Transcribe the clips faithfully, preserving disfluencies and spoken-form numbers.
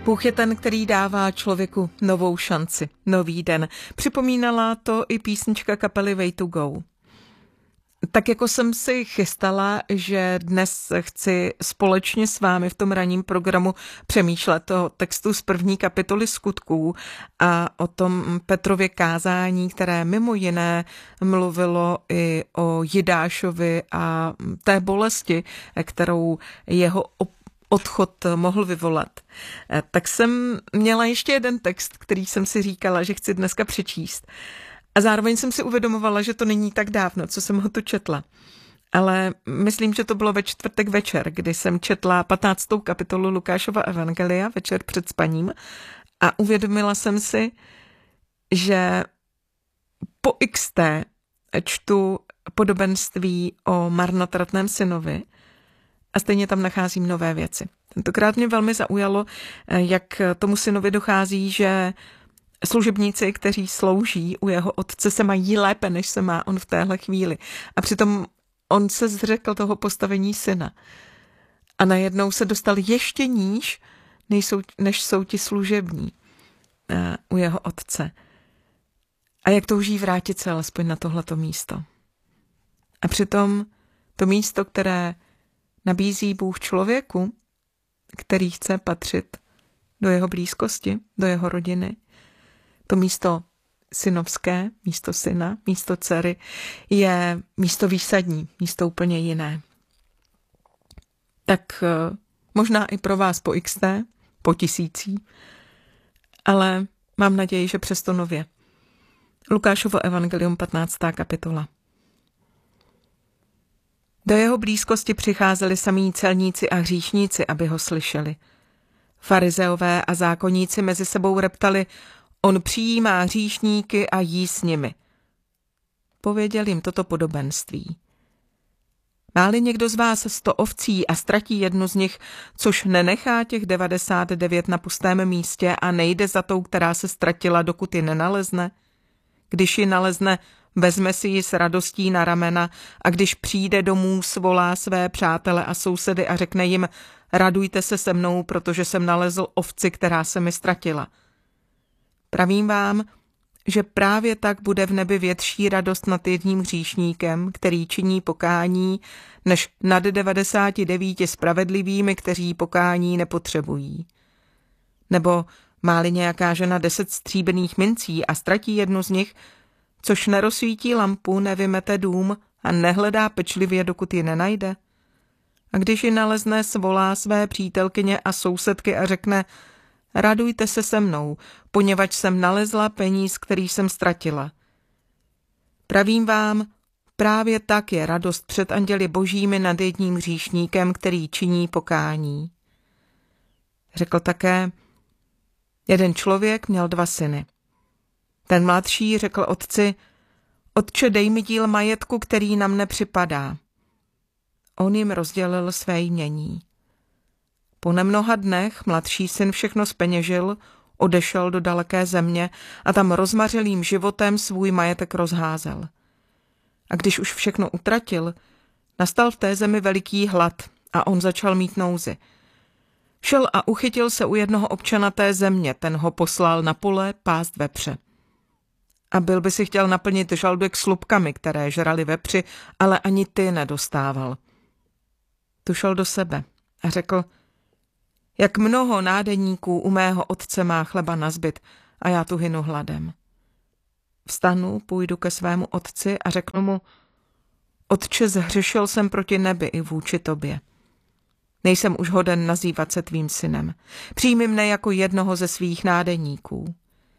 Bůh je ten, který dává člověku novou šanci, nový den. Připomínala to i písnička kapely Way to Go. Tak jako jsem si chystala, že dnes chci společně s vámi v tom ranním programu přemýšlet o textu z první kapitoly Skutků a o tom Petrově kázání, které mimo jiné mluvilo i o Jidášovi a té bolesti, kterou jeho odchod mohl vyvolat. Tak jsem měla ještě jeden text, který jsem si říkala, že chci dneska přečíst. A zároveň jsem si uvědomovala, že to není tak dávno, co jsem ho tu četla. Ale myslím, že to bylo ve čtvrtek večer, kdy jsem četla patnáctou kapitolu Lukášova evangelia večer před spaním a uvědomila jsem si, že po iks té čtu podobenství o marnotratném synovi a stejně tam nacházím nové věci. Tentokrát mě velmi zaujalo, jak tomu synovi dochází, že služebníci, kteří slouží u jeho otce, se mají lépe, než se má on v téhle chvíli. A přitom on se zřekl toho postavení syna. A najednou se dostal ještě níž, než jsou, než jsou ti služební uh, u jeho otce. A jak touží vrátit se alespoň na tohleto místo. A přitom to místo, které nabízí Bůh člověku, který chce patřit do jeho blízkosti, do jeho rodiny, to místo synovské, místo syna, místo dcery, je místo výsadní, místo úplně jiné. Tak možná i pro vás po iks té, po tisící, ale mám naději, že přesto nově. Lukášovo evangelium, patnáctá kapitola. Do jeho blízkosti přicházeli samí celníci a hříšníci, aby ho slyšeli. Farizeové a zákonníci mezi sebou reptali: on přijímá hříšníky a jí s nimi. Pověděl jim toto podobenství. Má-li někdo z vás sto ovcí a ztratí jednu z nich, což nenechá těch devadesát devět na pustém místě a nejde za tou, která se ztratila, dokud ji nenalezne? Když ji nalezne, vezme si ji s radostí na ramena a když přijde domů, svolá své přátele a sousedy a řekne jim: radujte se se mnou, protože jsem nalezl ovci, která se mi ztratila. Pravím vám, že právě tak bude v nebi větší radost nad jedním hříšníkem, který činí pokání, než nad devadesáti devíti spravedlivými, kteří pokání nepotřebují. Nebo má-li nějaká žena deset stříbrných mincí a ztratí jednu z nich, což nerozsvítí lampu, nevymete dům a nehledá pečlivě, dokud ji nenajde? A když ji nalezne, svolá své přítelkyně a sousedky a řekne: radujte se se mnou, poněvadž jsem nalezla peníz, který jsem ztratila. Pravím vám, právě tak je radost před anděli božími nad jedním hříšníkem, který činí pokání. Řekl také: jeden člověk měl dva syny. Ten mladší řekl otci: otče, dej mi díl majetku, který na mne připadá. On jim rozdělil své jmění. Po nemnoha dnech mladší syn všechno zpeněžil, odešel do daleké země a tam rozmařilým životem svůj majetek rozházel. A když už všechno utratil, nastal v té zemi veliký hlad a on začal mít nouzi. Šel a uchytil se u jednoho občana té země, ten ho poslal na pole pást vepře. A byl by si chtěl naplnit žaludek slupkami, které žrali vepři, ale ani ty nedostával. Tu šel do sebe a řekl: jak mnoho nádeníků u mého otce má chleba nazbyt a já tu hynu hladem. Vstanu, půjdu ke svému otci a řeknu mu: otče, zhřešil jsem proti nebi i vůči tobě. Nejsem už hoden nazývat se tvým synem. Přijmi mne jako jednoho ze svých nádeníků.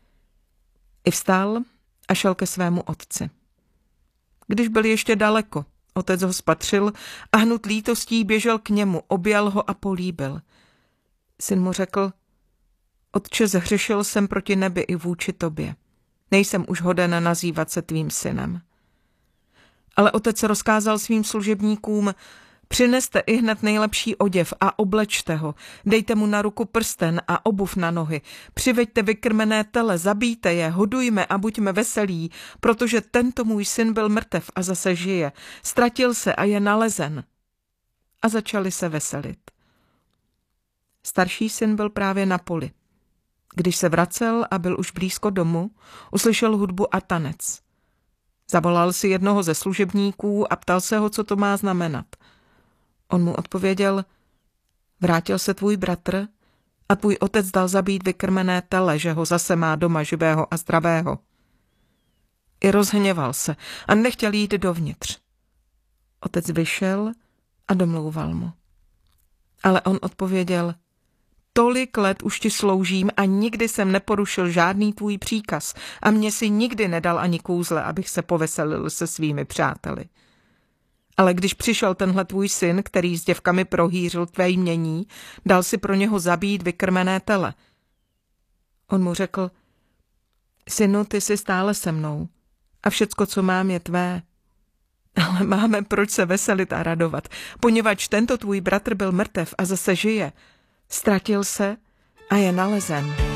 I vstal a šel ke svému otci. Když byl ještě daleko, otec ho spatřil a hnut lítostí běžel k němu, objal ho a políbil. Syn mu řekl: otče, zhřešil jsem proti nebi i vůči tobě. Nejsem už hoden nazývat se tvým synem. Ale otec rozkázal svým služebníkům: přineste ihned nejlepší oděv a oblečte ho, dejte mu na ruku prsten a obuv na nohy, přiveďte vykrmené tele, zabijte je, hodujme a buďme veselí, protože tento můj syn byl mrtev a zase žije, ztratil se a je nalezen. A začali se veselit. Starší syn byl právě na poli. Když se vracel a byl už blízko domu, uslyšel hudbu a tanec. Zavolal si jednoho ze služebníků a ptal se ho, co to má znamenat. On mu odpověděl: vrátil se tvůj bratr a tvůj otec dal zabít vykrmené tele, že ho zase má doma živého a zdravého. I rozhněval se a nechtěl jít dovnitř. Otec vyšel a domlouval mu. Ale on odpověděl: tolik let už ti sloužím a nikdy jsem neporušil žádný tvůj příkaz a mě si nikdy nedal ani kouzle, abych se poveselil se svými přáteli. Ale když přišel tenhle tvůj syn, který s děvkami prohýřil tvé jmění, dal si pro něho zabít vykrmené tele. On mu řekl: synu, ty jsi stále se mnou a všecko, co mám, je tvé. Ale máme proč se veselit a radovat, poněvadž tento tvůj bratr byl mrtev a zase žije. Ztratil se a je nalezen.